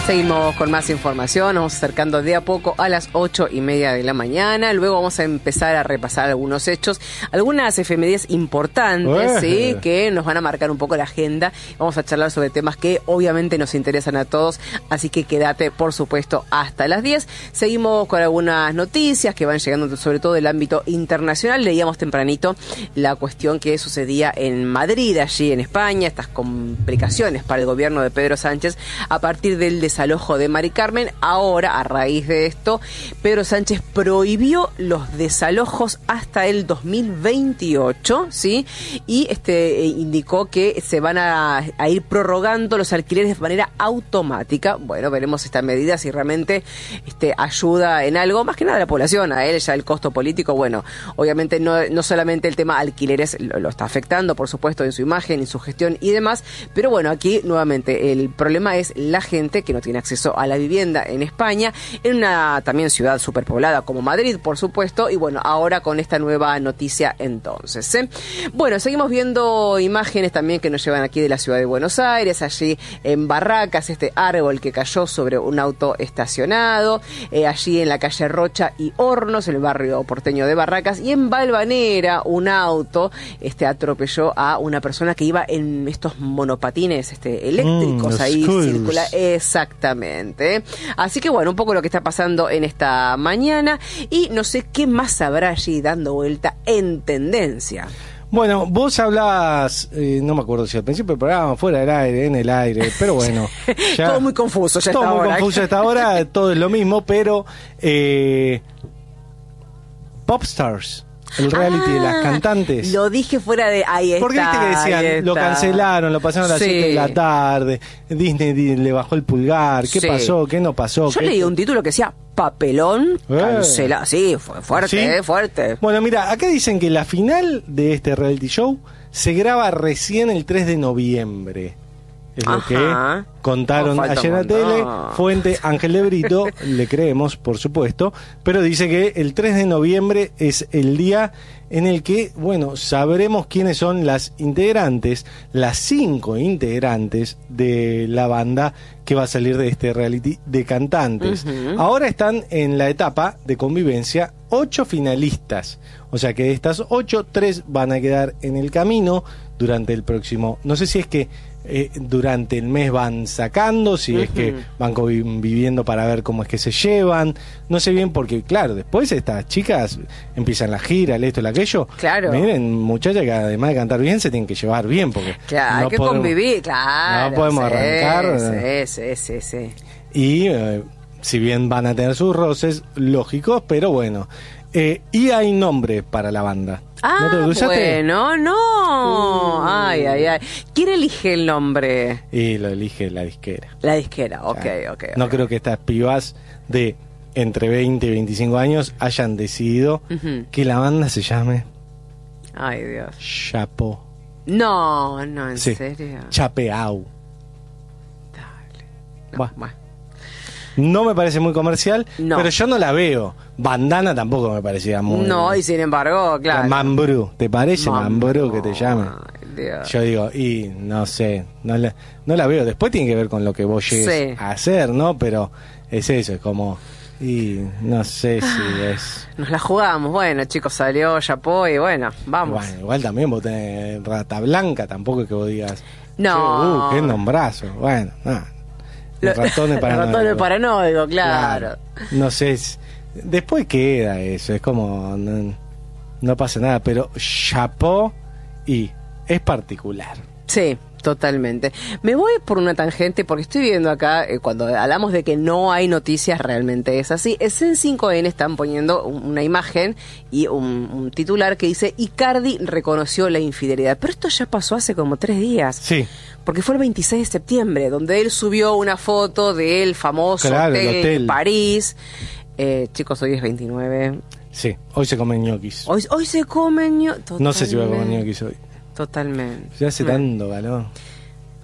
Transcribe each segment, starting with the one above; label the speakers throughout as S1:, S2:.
S1: Seguimos con más información, nos vamos acercando de a poco a las 8:30 de la mañana. Luego vamos a empezar a repasar algunos hechos, algunas efemérides importantes, ¿sí?, que nos van a marcar un poco la agenda. Vamos a charlar sobre temas que obviamente nos interesan a todos, así que quédate, por supuesto, hasta las 10. Seguimos con algunas noticias que van llegando, sobre todo del ámbito internacional. Leíamos tempranito la cuestión que sucedía en Madrid, allí en España, estas complicaciones para el gobierno de Pedro Sánchez a partir del desalojo de Mari Carmen. Ahora, a raíz de esto, Pedro Sánchez prohibió los desalojos hasta el 2028, ¿sí? Y indicó que se van a ir prorrogando los alquileres de manera automática. Bueno, veremos esta medida si realmente ayuda en algo, más que nada a la población, a él ya el costo político. Bueno, obviamente no solamente el tema alquileres lo está afectando, por supuesto, en su imagen, en su gestión y demás, pero bueno, aquí nuevamente el problema es la gente que no tiene acceso a la vivienda en España, en una también ciudad superpoblada como Madrid, por supuesto, y bueno, ahora con esta nueva noticia entonces, ¿eh? Bueno, seguimos viendo imágenes también que nos llevan aquí de la ciudad de Buenos Aires, allí en Barracas, este árbol que cayó sobre un auto estacionado, allí en la calle Rocha y Hornos, en el barrio porteño de Barracas, y en Valvanera un auto atropelló a una persona que iba en estos monopatines eléctricos ahí circular. Exactamente. Así que bueno, un poco lo que está pasando en esta mañana, y no sé qué más habrá allí dando vuelta en tendencia.
S2: Bueno, vos hablabas, no me acuerdo si al principio del programa, fuera del aire, en el aire, pero bueno. Ya,
S1: todo muy confuso ya
S2: todo
S1: está
S2: muy
S1: ahora.
S2: Confuso hasta ahora, todo es lo mismo, pero Popstars, el reality de las cantantes.
S1: Lo dije fuera de... Ahí está.
S2: Porque viste que decían, lo cancelaron, lo pasaron a las 7 de la tarde, Disney le bajó el pulgar, ¿qué pasó? ¿Qué no pasó?
S1: Yo leí un título que decía papelón, cancela. Sí, fue fuerte, ¿sí? Fuerte.
S2: Bueno, mira, acá dicen que la final de este reality show se graba recién el 3 de noviembre. Es lo que contaron ayer en la tele. Fuente Ángel de Brito, le creemos, por supuesto, pero dice que el 3 de noviembre es el día en el que, bueno, sabremos quiénes son las integrantes, las 5 integrantes de la banda que va a salir de este reality de cantantes. Ahora están en la etapa de convivencia 8 finalistas, o sea que de estas 8, 3 van a quedar en el camino durante el próximo, no sé si es que durante el mes van sacando, si es que van conviviendo para ver cómo es que se llevan, no sé bien, porque claro, después estas chicas empiezan la gira, esto, aquello. Claro. Miren, muchachas que además de cantar bien se tienen que llevar bien, porque
S1: claro, no hay que convivir, claro.
S2: No podemos arrancar.
S1: Sí.
S2: Y si bien van a tener sus roces lógicos, pero bueno. Y hay nombre para la banda.
S1: ¿No te lo cruzaste? Bueno, no. Ay. ¿Quién elige el nombre?
S2: Y lo elige la disquera.
S1: La disquera, ok.
S2: No creo que estas pibas de entre 20 y 25 años hayan decidido que la banda se llame...
S1: Ay, Dios.
S2: Chapo.
S1: No, en serio.
S2: Chapeau.
S1: Dale. Bueno.
S2: No me parece muy comercial, pero yo no la veo. Bandana tampoco me parecía muy...
S1: No, y sin embargo, claro.
S2: Mambrú, ¿te parece Mambrú que te llame?
S1: Dios.
S2: Yo digo, y no sé, no la veo. Después tiene que ver con lo que vos llegues a hacer, ¿no? Pero es eso, es como... Y no sé si es...
S1: Nos la jugamos, bueno, chicos, salió Chapó y bueno, vamos.
S2: Bueno, igual también vos tenés Rata Blanca, tampoco es que vos digas...
S1: No.
S2: Qué nombrazo. Bueno, nada. Ratones
S1: paranoicos, claro.
S2: No sé, después queda eso, es como no pasa nada, pero Chapó y es particular.
S1: Sí, totalmente. Me voy por una tangente porque estoy viendo acá, cuando hablamos de que no hay noticias, realmente es así. En 5N están poniendo una imagen y un titular que dice: Icardi reconoció la infidelidad. Pero esto ya pasó hace como 3 días.
S2: Sí.
S1: Porque fue el 26 de septiembre, donde él subió una foto del famoso hotel de París. Chicos, hoy es 29.
S2: Sí, hoy se comen ñoquis.
S1: Hoy se comen ñoquis.
S2: No sé si voy a comer ñoquis hoy.
S1: Totalmente.
S2: Se hace tanto calor.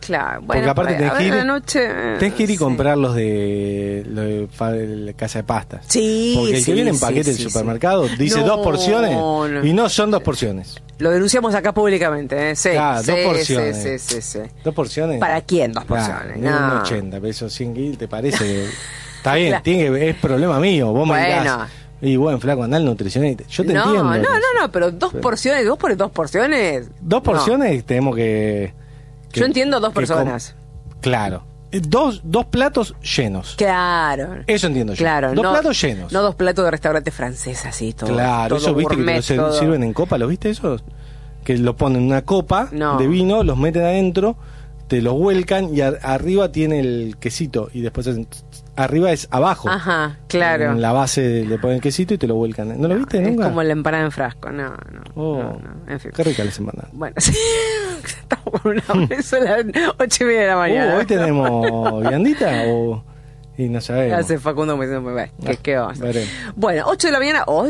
S1: Claro, bueno,
S2: porque aparte tenés que ir y
S1: sí.
S2: comprar los de la casa de pastas.
S1: Sí,
S2: porque el que viene en paquete del supermercado dice 2 porciones y no son 2 porciones.
S1: Lo denunciamos acá públicamente, ¿eh? Sí,
S2: claro,
S1: sí,
S2: 2 porciones.
S1: Sí.
S2: 2 porciones.
S1: ¿Para quién 2 porciones?
S2: Claro, no. 80 pesos, 100 kilos, ¿te parece? Está bien, claro. Es problema mío. Vos me dirás, y bueno, flaco, andá al nutricionista. Yo te entiendo.
S1: No, pero 2 porciones, ¿vos pones 2 porciones?
S2: 2 porciones tenemos que
S1: yo entiendo 2 personas.
S2: Claro. 2 platos llenos.
S1: Claro.
S2: Eso entiendo yo.
S1: Claro,
S2: 2 platos llenos.
S1: No 2 platos de restaurante francés, así todo.
S2: Claro,
S1: todo
S2: eso viste
S1: gourmet,
S2: que lo sirven en copa, ¿lo viste eso? Que lo ponen en una copa de vino, los meten adentro, te los vuelcan y arriba tiene el quesito y después arriba es abajo.
S1: Ajá, claro.
S2: En la base le ponen el quesito y te lo vuelcan. ¿No lo viste nunca?
S1: Es como la empanada en frasco. No. En fin.
S2: Qué rica las empanadas.
S1: Bueno, sí. Estamos con una mesa a las 8:30 de la mañana.
S2: Hoy tenemos viandita y no sabemos.
S1: Hace Facundo me dice, ¿qué vamos?
S2: Veremos.
S1: Bueno, 8 de la mañana.